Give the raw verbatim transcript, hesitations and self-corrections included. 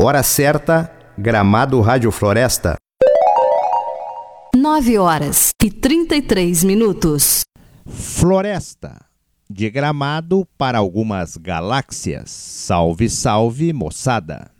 Hora certa, Gramado Rádio Floresta. nove horas e trinta e três minutos. Floresta, de Gramado para algumas galáxias. Salve, salve, moçada!